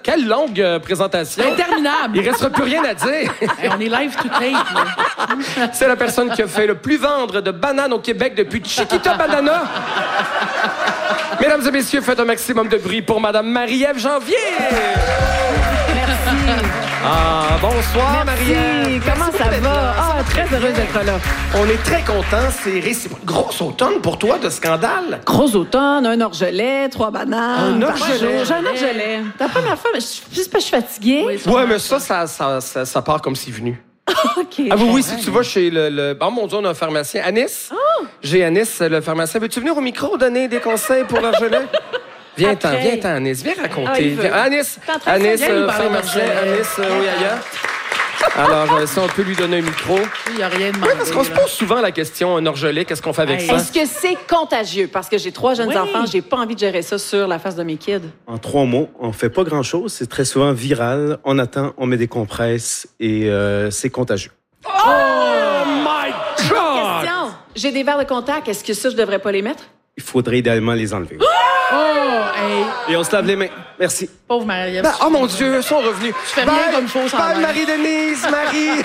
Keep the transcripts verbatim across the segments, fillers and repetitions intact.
quelle longue euh, présentation. Interminable. Il restera plus rien à dire. Hey, on est live to tape. Là. C'est la personne qui a fait le plus vendre de bananes au Québec depuis Chiquita Banana. Mesdames et messieurs, faites un maximum de bruit pour Madame Marie-Ève Janvier. Merci. Ah, bonsoir, Marie-Ève. Comment Merci ça d'être va? là. Ah, très heureuse d'être là. On est très contents. C'est réciproque. Grosse automne pour toi de scandale. Gros automne, un orgelet, trois bananes. Un par orgelet. jour. J'ai un orgelet. La première fois, mais je juste parce que je suis fatiguée. Oui, Ouais, mais ça, ça, ça, ça, ça part comme c'est venu. OK. Ah oui, oui, si tu vas chez le... le... Oh mon Dieu, on a un pharmacien. Anis? Oh. J'ai Anis, le pharmacien. Veux-tu venir au micro donner des conseils pour l'orgelet? Viens-t'en, Après. viens-t'en, Anis. Viens raconter. Ah, il veut. Viens. Anis, T'es en train de Anis, faire- Viens nous euh, parler pharmacien, d'orgelet. Anis, euh, oui, ailleurs. Alors, euh, si on peut lui donner un micro. Il n'y a rien de Oui, parce qu'on se pose souvent la question, un orgelet, qu'est-ce qu'on fait avec Hey. ça? Est-ce que c'est contagieux? Parce que j'ai trois jeunes Oui. enfants, j'ai pas envie de gérer ça sur la face de mes kids. En trois mots, on fait pas grand-chose. C'est très souvent viral. On attend, on met des compresses et euh, c'est contagieux. Oh my God! Question. J'ai des verres de contact. Est-ce que ça, je devrais pas les mettre? Il faudrait idéalement les enlever. Oh, hey, Et on se lave les mains. Merci. pauvre Marie-Ève. Ben, oh mon Dieu, ils sont revenus. Tu fais rien comme il faut sans Bye, l'air. Marie-Denise, Marie.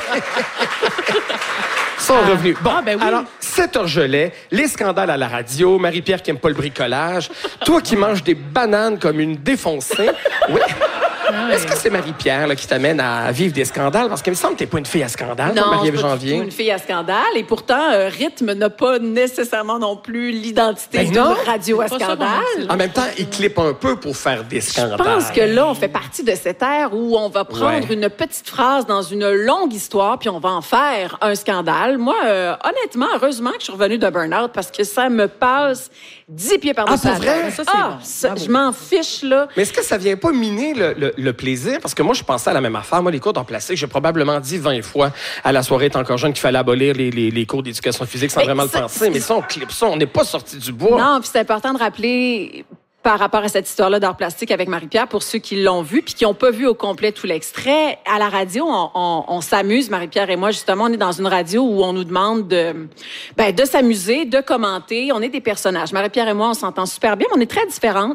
Ils sont revenus. Bon, Ah, ben oui. alors, cet orgelet, les scandales à la radio, Marie-Pierre qui aime pas le bricolage, toi qui manges des bananes comme une défoncée. Oui. Est-ce que c'est Marie-Pierre là, qui t'amène à vivre des scandales? Parce qu'il me semble que t'es pas une fille à scandale, toi, Non, je Marie-Ève suis pas du Janvier. tout une fille à scandale. Et pourtant, euh, Rythme n'a pas nécessairement non plus l'identité Ben d'une non. radio à C'est pas ça, scandale. mon En même temps, il clippe un peu pour faire des scandales. Je pense que là, on fait partie de cette ère où on va prendre Ouais. une petite phrase dans une longue histoire, puis on va en faire un scandale. Moi, euh, honnêtement, heureusement que je suis revenue de burn-out parce que ça me passe dix pieds par-dessus Ah, la pour vrai? tête. Ça, c'est Ah, bon. ça, Bravo. je m'en fiche, là. Mais est-ce que ça vient pas miner le, le- le plaisir? Parce que moi, je pensais à la même affaire. Moi, les cours d'art plastique, j'ai probablement dit vingt fois à la soirée, étant encore jeune, qu'il fallait abolir les, les- les cours d'éducation physique sans Mais vraiment ça- le penser. Mais ça, on clip ça. On n'est pas sorti du bois. Non, puis c'est important de rappeler par rapport à cette histoire-là d'art plastique avec Marie-Pierre, pour ceux qui l'ont vu puis qui n'ont pas vu au complet tout l'extrait. À la radio, on, on, on s'amuse, Marie-Pierre et moi, justement. On est dans une radio où on nous demande de, ben, de s'amuser, de commenter. On est des personnages. Marie-Pierre et moi, on s'entend super bien, mais on est très différentes.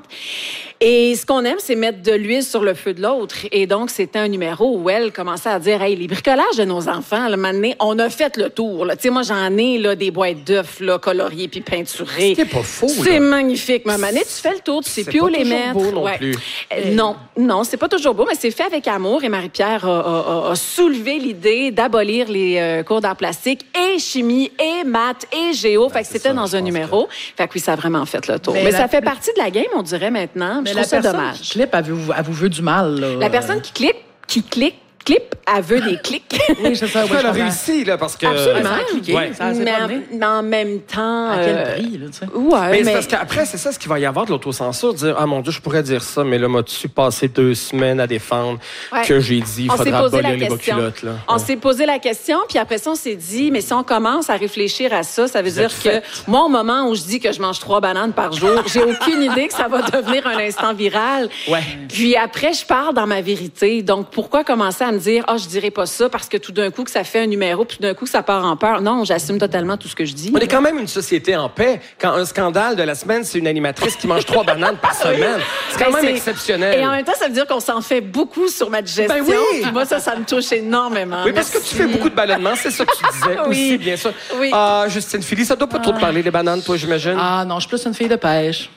Et ce qu'on aime, c'est mettre de l'huile sur le feu de l'autre. Et donc, c'était un numéro où elle commençait à dire, hey, les bricolages de nos enfants, là, maintenant, on a fait le tour, là. Tu sais, moi, j'en ai, là, des boîtes d'œufs, là, coloriées puis peinturées. C'est pas faux, là. C'est magnifique, ma manette. Tu fais le tour, tu sais C'est plus pas où les toujours mettre. beau non plus. Euh, non, non, c'est pas toujours beau, mais c'est fait avec amour. Et Marie-Pierre a, a- a- a soulevé l'idée d'abolir les euh, cours d'art plastique et chimie et maths et géo. fait que c'était ça, dans je un pense numéro. Fait que oui, ça a vraiment fait le tour. Mais, Mais la- ça fait partie de la game, on dirait maintenant. Mais Je la trouve ça personne dommage. qui clip, elle vous, elle vous veut du mal. Là. La personne qui clique, qui clique, clip, elle veut des clics. Oui, c'est ça. En tout cas, Ouais, elle a je comprends. réussi, là, parce que... Absolument. Ça a cliqué, Ouais. ça s'est mais, pas en, mené. mais en même temps. À quel euh, prix, là, tu sais? Ouais, Mais, c'est mais- parce qu'après, c'est ça ce qu'il va y avoir de l'autocensure, dire « Ah mon Dieu, je pourrais dire ça, mais là, m'as-tu passé deux semaines à défendre Ouais. que j'ai dit, il On s'est faudra posé abolir la les bas question. culottes. » là. On Ouais. s'est posé la question, puis après ça, on s'est dit, mais si on commence à réfléchir à ça, ça veut dire êtes que faite. moi, au moment où je dis que je mange trois bananes par jour, j'ai aucune idée que ça va devenir un instant viral. Ouais. Puis après, je pars dans ma vérité. Donc, pourquoi commencer à me dire, ah, je dirais pas ça parce que tout d'un coup, que ça fait un numéro, puis tout d'un coup, que ça part en peur. Non, j'assume totalement tout ce que je dis. On est quand même une société en paix. Quand un scandale de la semaine, c'est une animatrice qui mange trois bananes par semaine. C'est quand Ben, même c'est- exceptionnel. Et en même temps, ça veut dire qu'on s'en fait beaucoup sur ma digestion. Ben oui. Puis moi, ça, ça me touche énormément. Oui, parce que tu fais beaucoup de ballonnements, c'est ça que tu disais Oui. aussi, bien sûr. Oui. Ah, Justine Philly, ça doit pas trop te parler, les bananes, toi, j'imagine? Ah non, je suis plus une fille de pêche.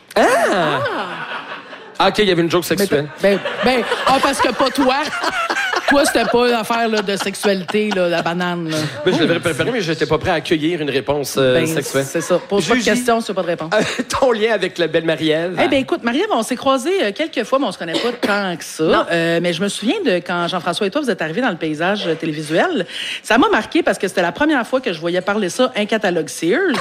Ah, OK, il y avait une joke Mais sexuelle. Ben, ben, ah, parce que pas toi. Toi, c'était pas une affaire là, de sexualité, là, la banane. Là. Ben, je l'avais préparé, mais j'étais pas prêt à accueillir une réponse euh, Ben, sexuelle. c'est ça. Pose pas de Jugie. questions, c'est pas de réponse. Euh, ton lien avec la belle Marie-Ève? Eh bien, écoute, Marie-Ève, on s'est croisés euh, quelques fois, mais on se connaît pas tant que ça. Euh, mais je me souviens de quand Jean-François et toi, vous êtes arrivés dans le paysage euh, télévisuel. Ça m'a marqué parce que c'était la première fois que je voyais parler ça, un catalogue Sears.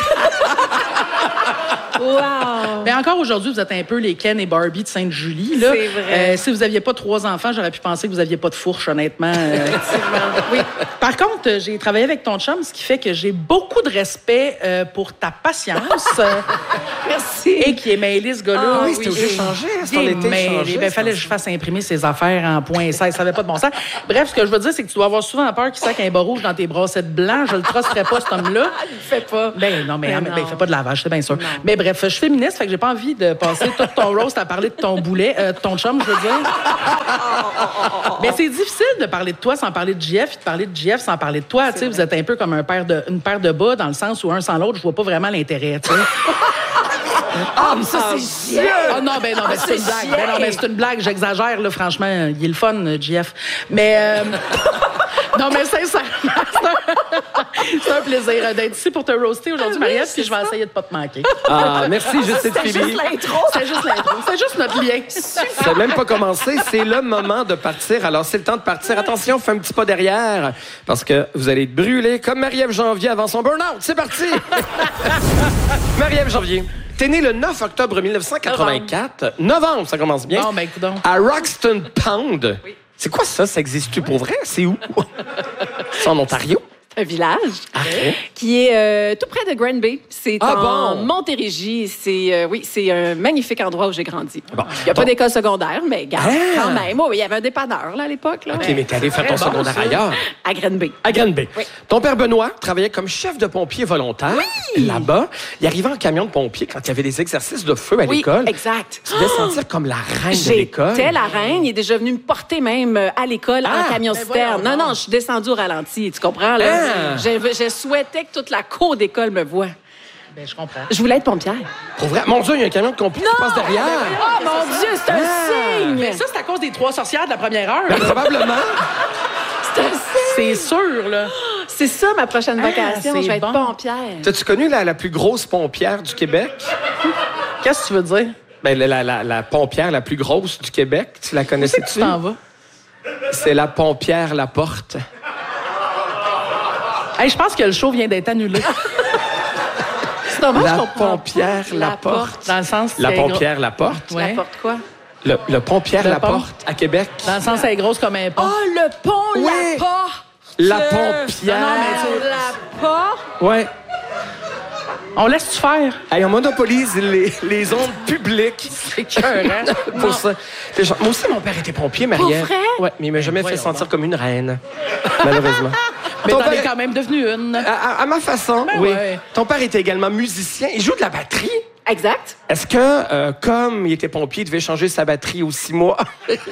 Wow! Mais encore aujourd'hui, vous êtes un peu les Ken et Barbie de Sainte-Julie. Là. C'est vrai. Euh, si vous n'aviez pas trois enfants, j'aurais pu penser que vous n'aviez pas de fourche, honnêtement. Euh, oui. Par contre, euh, j'ai travaillé avec ton chum, ce qui fait que j'ai beaucoup de respect euh, pour ta patience. euh, Merci. et qui est mêlé, ce gars-là. Ah oui, c'était obligé de changer, c'est ton Il est été mêlé. changé, Ben, c'est fallait ça. que je fasse imprimer ses affaires en point seize. Ça n'avait pas de bon sens. Bref, ce que je veux dire, c'est que tu dois avoir souvent peur qu'il sac un bas rouge dans tes brassettes blancs. Je le trusterais pas, cet homme-là. Ah, il le fait pas. Ben non, mais, Ben en- ben, non. il fait pas de lavage, c'est bien sûr. Mais bref, je suis féministe, fait que que j'ai pas envie de passer tout ton roast à parler de ton boulet, euh, de ton chum, je veux dire. Mais c'est difficile de parler de toi sans parler de J F, et de parler de J F sans parler de toi. Tu sais, vous êtes un peu comme un paire de, une paire de bas, dans le sens où un sans l'autre, je vois pas vraiment l'intérêt, tu sais. Ah, mais ça, c'est chiant! Ah non, ben non, ben c'est une blague. Ben non, ben c'est une blague, j'exagère, là, franchement. Il est le fun, J F. Mais... Euh... Non, mais sincèrement, c'est un, c'est un plaisir d'être ici pour te roaster aujourd'hui, Marie-Ève, puis je vais essayer de pas te manquer. Ah, merci, Justine C'est Philly. juste l'intro. C'est juste l'intro. C'est juste notre lien. Ça n'a même pas commencé. C'est le moment de partir. Alors, c'est le temps de partir. Attention, fais un petit pas derrière parce que vous allez être brûlés comme Marie-Ève Janvier avant son burn-out. C'est parti! Marie-Ève Janvier. T'es née le neuf octobre mille neuf cent quatre-vingt-quatre. Novembre, ça commence bien. Bon, ben, écoute donc. À Roxton Pound. Oui. C'est quoi ça? Ça existe-tu pour vrai? C'est où? C'est en Ontario? Un village Okay. qui est euh, tout près de Granby. C'est Ah, en bon. Montérégie. C'est euh, oui, c'est un magnifique endroit où j'ai grandi. Bon. Il n'y a pas Bon. d'école secondaire, mais garde, Ah. quand même. Oui, il y avait un dépanneur là, à l'époque. Là. OK, mais t'es allé faire ton Très bon, secondaire ça. ailleurs. À Granby. À Granby. Oui. Ton père Benoît travaillait comme chef de pompier volontaire là-bas. Il arrivait en camion de pompier quand il y avait des exercices de feu à Oui, l'école. exact. Tu devais te sentir comme la reine de l'école. J'étais la reine. Il est déjà venu me porter même euh, à l'école Ah, en camion ben citerne. voyons Non, donc. non, je suis descendue au ralenti. Tu comprends? Là? Ah. Je, je souhaitais que toute la cour d'école me voie. Ben, je comprends. Je voulais être pompière. Pour vrai? Mon Dieu, il y a un camion de pompier qui passe derrière. Oh mon Dieu, c'est un signe! Mais ça, c'est à cause des trois sorcières de la première heure. Ben, probablement. C'est un signe! C'est sûr, là. C'est ça ma prochaine Ah, vacation. c'est Je vais être bon. pompière. T'as-tu connu la, la plus grosse pompière du Québec? Qu'est-ce que tu veux dire? Ben, la, la, la, la pompière la plus grosse du Québec. Tu la Tu connaissais-tu? t'en vas. C'est la pompière Laporte. Hey, je pense que le show vient d'être annulé. C'est normal, je La comprends pas. pompière La Laporte. Dans le sens... La qu'elle est gros- pompière Laporte. Ouais. N'importe quoi. Le, le pompière Le Laporte à Québec. Dans le sens, elle est grosse comme un pont. Oh, le pont, Oui. la porte! La Non, pompière. non, mais tu- La porte? Ouais. On laisse-tu faire? Hey, on monopolise les, les ondes publiques. C'est écœurant. Pour ça. Les gens- Moi aussi, mon père était pompier, Marie-Ève. Pour vrai? Ouais, mais il m'a jamais fait voyons sentir donc. comme une reine. Malheureusement. Mais Ton t'en es père- quand même devenu une. à, à- à ma façon, Ben oui. ouais. Ton père était également musicien. Il joue de la batterie. Exact. Est-ce que, euh, comme il était pompier, il devait changer sa batterie aux six mois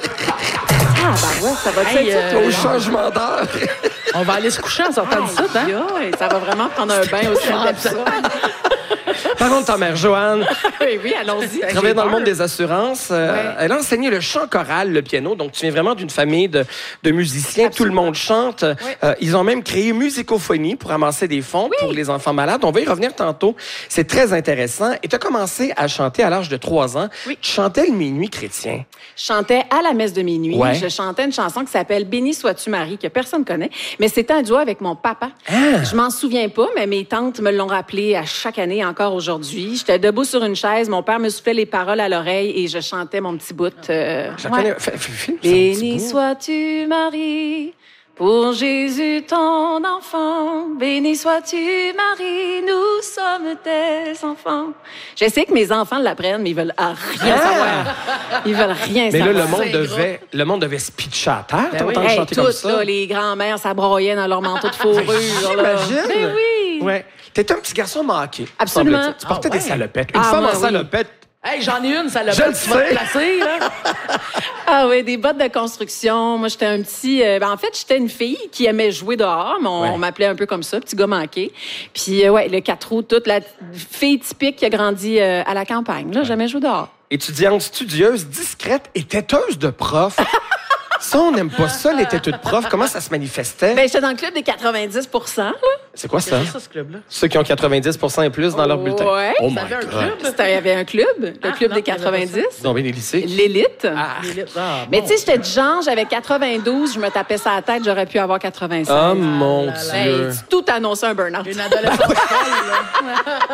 Ah, ben ouais, ça va Hey, être ça, euh, toi? au changement d'heure? On va aller se coucher en sortant de ça, hein? Aïe, aïe, ça va vraiment prendre un bain aussi en ça. Parlons de ta mère, Joanne. Oui, oui, allons-y. Elle travaillait dans le peur. monde des assurances. Euh, Ouais. Elle a enseigné le chant choral, le piano. Donc, tu viens vraiment d'une famille de, de musiciens. Absolument. Tout le monde chante. Euh, ils ont même créé Musicophonie pour amasser des fonds pour les enfants malades. On va y revenir tantôt. C'est très intéressant. Et tu as commencé à chanter à l'âge de trois ans. Oui. Tu chantais le Minuit chrétien. Je chantais à la messe de minuit. Ouais. Je chantais une chanson qui s'appelle Béni sois-tu Marie, que personne connaît. Mais c'était un duo avec mon papa. Ah. Je m'en souviens pas, mais mes tantes me l'ont rappelé à chaque année, encore aujourd'hui. J'étais debout sur une chaise, mon père me soufflait les paroles à l'oreille et je chantais mon petit bout. euh, Je la ouais. connais. Fais- fais- fais- fais un petit Béni bout. sois-tu Marie, pour Jésus ton enfant. Béni sois-tu Marie, nous sommes tes enfants. J'essaie que mes enfants l'apprennent, mais ils veulent ah, rien Ah! savoir. Ils veulent rien Mais là, savoir. le monde C'est devait, le monde devait se pitcher à terre. Ben T'as oui. entendu Hey, chanter comme toutes, ça? là, les grands-mères, ça broyait dans leur manteau de fourrure. là. J'imagine. Ben oui. Ouais. T'étais un petit garçon manqué. Absolument. semble-t-il. Tu portais Ah, ouais. des salopettes. Une Ah, femme moi, en oui. salopette. Hey, j'en ai une, ça l'a Je pas. le Tu vas te sais. placer, là? Ah oui, des bottes de construction. Moi, j'étais un petit... euh, ben, en fait, j'étais une fille qui aimait jouer dehors, mais on, Ouais. on m'appelait un peu comme ça, petit gars manqué. Puis, euh, ouais, le quatre roues, toute la fille typique qui a grandi euh, à la campagne. Là, jamais joué dehors. Étudiante studieuse, discrète et têteuse de prof. Ça, on n'aime pas ça, les têteux de prof. Comment ça se manifestait? Ben, j'étais dans le club des quatre-vingt-dix pour cent, là. C'est quoi ça? C'est ça, ce club-là. Ceux qui ont quatre-vingt-dix pour cent et plus dans leur bulletin. Ouais. Oh Vous my avez un God. club? C'était- Il y avait un club, le Ah, club non, des il y avait pas quatre-vingt-dix. Donc, bien des lycées. L'élite. Ah. Ah, Mais bon. tu sais, j'étais du genre, j'avais quatre-vingt-douze, je me tapais ça à la tête, j'aurais pu avoir quatre-vingt-cinq. Oh mon là, là. Dieu. Hey, tout annonçait un burn-out. Une adolescente folle,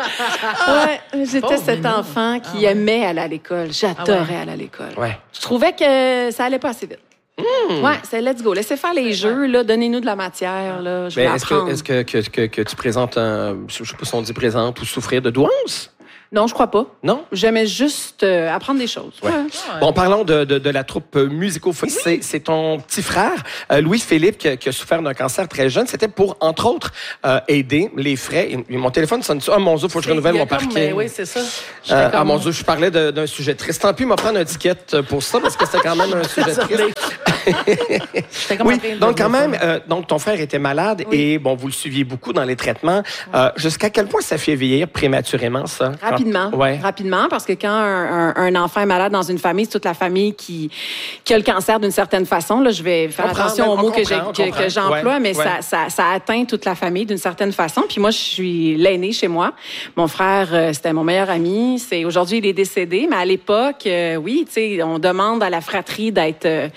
là. Ouais, j'étais Pauvre cet minou. enfant qui aimait aller à l'école. J'adorais Ah ouais. aller à l'école. Ouais. Je trouvais que ça allait pas assez vite. Ouais, c'est let's go. Laissez faire les jeux, là. Donnez-nous de la matière, là. Je Mais vais est-ce que, apprendre. est-ce que, que, que, que tu présentes un, je sais pas si on dit présente ou souffrir de douance? Non, je crois pas. Non? J'aimais juste euh, apprendre des choses. Ouais. Ouais. Ouais. Bon, parlons de, de, de la troupe musicophonique. Oui. C'est, c'est ton petit frère, euh, Louis-Philippe, qui, qui a souffert d'un cancer très jeune. C'était pour, entre autres, euh, aider les frais. Et, mon téléphone sonne ça. Ah, mon Dieu, il faut que je renouvelle mon parking. Ben, oui, c'est ça. Euh, ah, mon Dieu, je parlais de, d'un sujet triste. Tant pis, il m'a prendre un ticket pour ça, parce que c'était quand même un sujet triste. Oui, donc quand même, euh, donc ton frère était malade oui. et bon, vous le suiviez beaucoup dans les traitements. Euh, jusqu'à quel point ça fait vieillir prématurément, ça? Rapidement. Quand... Ouais. Rapidement, parce que quand un, un, un enfant est malade dans une famille, c'est toute la famille qui, qui a le cancer d'une certaine façon. Là, je vais faire comprend, attention aux mots que, j'ai, que, que j'emploie, ouais, mais ouais. Ça, ça, ça atteint toute la famille d'une certaine façon. Puis moi, je suis l'aîné chez moi. Mon frère, euh, c'était mon meilleur ami. C'est, aujourd'hui, il est décédé, mais à l'époque, euh, oui, tu sais, on demande à la fratrie d'être... Euh,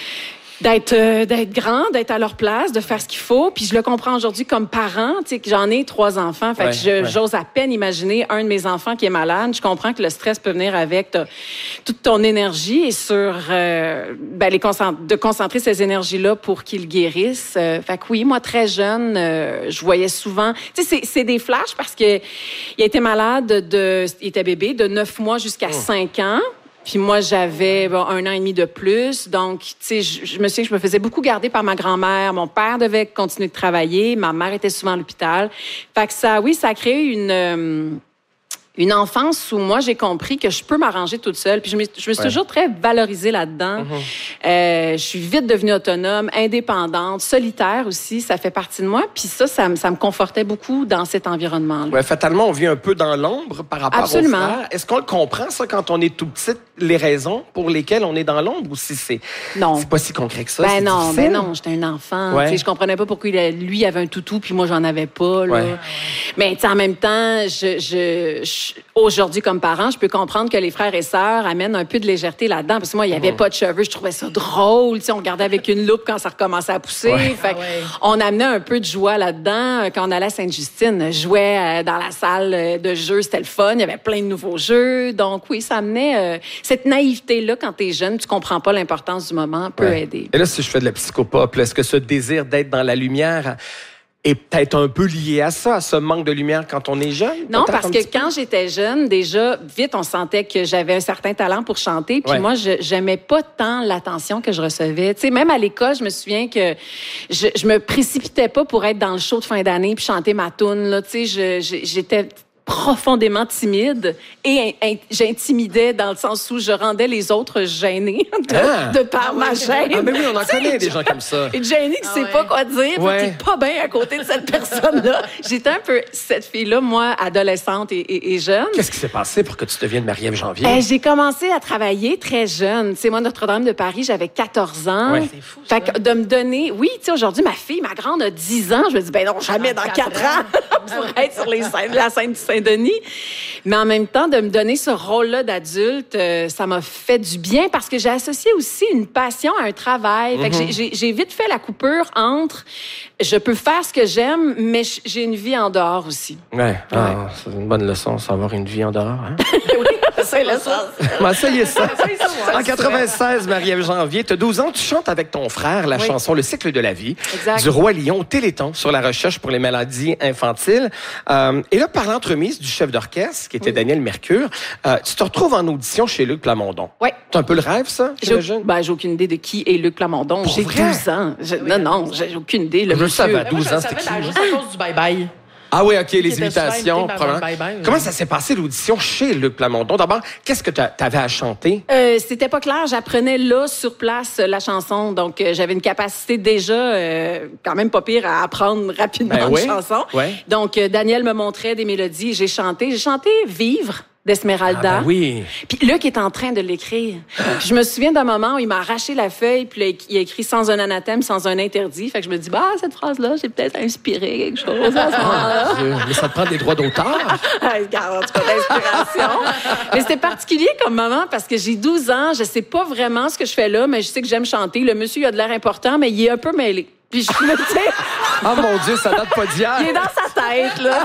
d'être euh, d'être grand, d'être à leur place, de faire ce qu'il faut. Puis je le comprends aujourd'hui comme parent, tu sais, que j'en ai trois enfants. Fait ouais, que je, ouais. j'ose à peine imaginer un de mes enfants qui est malade. Je comprends que le stress peut venir avec ta, toute ton énergie et sur euh, ben, les concent- de concentrer ces énergies-là pour qu'il guérisse. Euh, fait que oui, moi très jeune, euh, je voyais souvent. Tu sais, c'est, c'est des flashs parce que il a été malade de, il était bébé de neuf mois jusqu'à oh. cinq ans. Puis moi, j'avais bon, un an et demi de plus. Donc, tu sais, je, je me souviens que je me faisais beaucoup garder par ma grand-mère. Mon père devait continuer de travailler. Ma mère était souvent à l'hôpital. Fait que ça, oui, ça a créé une... Euh, une enfance où moi, j'ai compris que je peux m'arranger toute seule. Puis je me, je me suis ouais. toujours très valorisée là-dedans. Mm-hmm. Euh, je suis vite devenue autonome, indépendante, solitaire aussi. Ça fait partie de moi. Puis ça, ça, me, ça me confortait beaucoup dans cet environnement-là. Ouais, fatalement, on vit un peu dans l'ombre par rapport Absolument. aux frères. Est-ce qu'on le comprend, ça, quand on est tout petit, les raisons pour lesquelles on est dans l'ombre, ou si c'est, non. c'est pas si concret que ça? Ben c'est non, difficile? ben non, j'étais un enfant. Ouais. Je comprenais pas pourquoi il a, lui avait un toutou puis moi, j'en avais pas. Là. Ouais. Mais en même temps, je, je, je, aujourd'hui, comme parent, je peux comprendre que les frères et sœurs amènent un peu de légèreté là-dedans. Parce que moi, il n'y avait mmh. pas de cheveux. Je trouvais ça drôle. T'sais, on regardait avec une loupe quand ça recommençait à pousser. Ouais. Fait ah ouais. On amenait un peu de joie là-dedans. Quand on allait à Sainte-Justine, je jouais dans la salle de jeux. C'était le fun. Il y avait plein de nouveaux jeux. Donc oui, ça amenait euh, cette naïveté-là quand tu es jeune. Tu comprends pas l'importance du moment. Peut ouais. aider. Et là, si je fais de la psychopop, là, est-ce que ce désir d'être dans la lumière est peut-être un peu lié à ça, à ce manque de lumière quand on est jeune? Non, parce que quand j'étais jeune, déjà, vite, on sentait que j'avais un certain talent pour chanter. Puis ouais. moi, je j'aimais pas tant l'attention que je recevais. Tu sais, même à l'école, je me souviens que je, je me précipitais pas pour être dans le show de fin d'année puis chanter ma toune. Là, tu sais, je, j'étais profondément timide et in, in, j'intimidais dans le sens où je rendais les autres gênés de, ah. de par ah, ma gêne. Ah, mais oui, on en connaît des gens comme ça. Une gênée qui ne ah, sait ouais. pas quoi dire, ouais. qui n'est pas bien à côté de cette personne-là. J'étais un peu cette fille-là, moi, adolescente et, et, et jeune. Qu'est-ce qui s'est passé pour que tu deviennes Marie-Ève Janvier? Euh, j'ai commencé à travailler très jeune. Tu sais, moi, Notre-Dame de Paris, j'avais quatorze ans. Ouais. C'est fou, ça. Fait que de me donner... Oui, tu sais, aujourd'hui, ma fille, ma grande, a dix ans. Je me dis, ben non, jamais dans quatre ans, pour être sur les scènes, la scène du Saint-Denis. Mais en même temps, de me donner ce rôle-là d'adulte, euh, ça m'a fait du bien parce que j'ai associé aussi une passion à un travail. Mm-hmm. Fait que j'ai, j'ai, j'ai vite fait la coupure entre je peux faire ce que j'aime, mais j'ai une vie en dehors aussi. Ouais, ouais. Ah, c'est une bonne leçon, savoir une vie en dehors. Hein? Oui, c'est le sens. Ben, ça y est, ça. En quatre-vingt-seize, Marie-Ève Janvier, tu as douze ans, tu chantes avec ton frère la oui. chanson Le cycle de la vie exact. Du Roi Lion au Téléthon sur la recherche pour les maladies infantiles. Euh, et là, par l'entremise du chef d'orchestre, qui était oui. Daniel Mercure, euh, tu te retrouves en audition chez Luc Plamondon. Oui. C'est un peu le rêve, ça, j'imagine? Ben, j'ai aucune idée de qui est Luc Plamondon. Pour j'ai vrai? douze ans. Je, oui, non, non, j'ai aucune idée. Le je le savais à douze ans, c'était qui? Juste à cause du bye-bye. Ah oui, OK, les imitations. Bye bye, oui. Comment ça s'est passé, l'audition chez Luc Plamondon? D'abord, qu'est-ce que tu avais à chanter? Euh, c'était pas clair. J'apprenais là, sur place, la chanson. Donc, euh, j'avais une capacité déjà euh, quand même pas pire à apprendre rapidement ben oui. une chanson. Ouais. Donc, euh, Daniel me montrait des mélodies. J'ai chanté. J'ai chanté « Vivre ». d'Esmeralda. Ah ben oui. Puis Luc est en train de l'écrire. Puis je me souviens d'un moment où il m'a arraché la feuille, puis là, il a écrit sans un anathème, sans un interdit. Fait que je me dis, bah, cette phrase-là, j'ai peut-être inspiré quelque chose à ce moment-là. Ah, mais ça te prend des droits d'auteur? Regarde, en tout cas, d'inspiration. Mais c'était particulier comme moment parce que j'ai douze ans, je sais pas vraiment ce que je fais là, mais je sais que j'aime chanter. Le monsieur, il a de l'air important, mais il est un peu mêlé. Puis je me dis... Oh mon Dieu, ça date pas d'hier. Il est dans sa tête, là.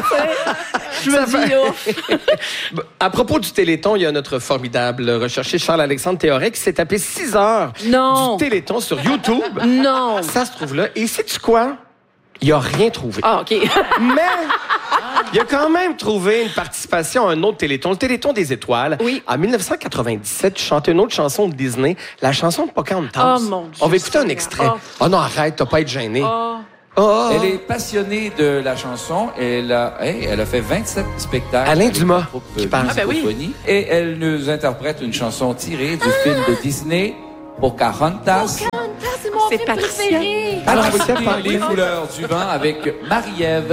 Je me dis, ouf. À propos du Téléthon, il y a notre formidable recherché Charles-Alexandre Théoret qui s'est tapé six heures non. du Téléthon sur YouTube. Non. Ça se trouve là. Et sais-tu quoi? Il n'a rien trouvé. Ah, OK. Mais Il a quand même trouvé une participation à un autre Téléthon, le Téléthon des étoiles. Oui. En dix-neuf cent quatre-vingt-dix-sept, tu chantais une autre chanson de Disney, la chanson de Pocahontas. Oh, mon Dieu, On va écouter un Seigneur. extrait. Oh. Oh non, arrête, t'as pas à être gêné. Oh. Oh. Elle est passionnée de la chanson. Elle a, hey, elle a fait vingt-sept spectacles. Alain avec Dumas le groupe qui parle. Ah, ben oui. Musicophonie. Et elle nous interprète une chanson tirée du film de Disney, Pocahontas. C'est Patricia. Alors, Patricia voici parle. les couleurs du vent avec Marie-Ève